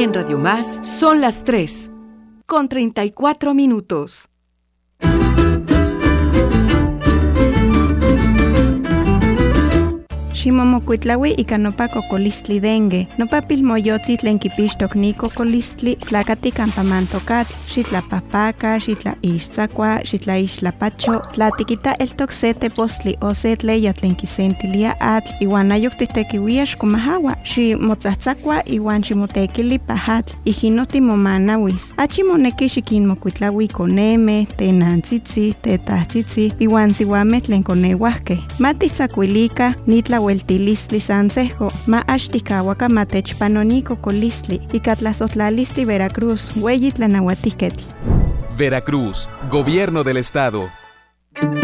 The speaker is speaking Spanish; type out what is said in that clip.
En Radio Más son las 3:34. Ximomokuitlaui ika nopa kokolistli dengue. Nopa pilmoyotzi tlen kipixtok ni kokolistli tlakati kampa mantokatl, xitlapahpaka, xitlaixtzakua, xitlaixtlapacho, tlatikita eltok se tepostli o se tleya tlen kisentilia atl, iwan ayok titekiuia xkomahawa, ximotzatzakua iwan ximotekili pahatl, ijinoti momanawis. Achimoneki xikinmokuitlaui koneme, tenantzitzi, tetahtzitzi, iwan siwameh tlen koneuahkeh. Matitzakuilika nitlawel tilistli sansejko, ma axtikawaka matechpanoni kokolistli, ikatlazotlalistli Veracruz, ueyi tlanauatihketl. Veracruz, Gobierno del Estado.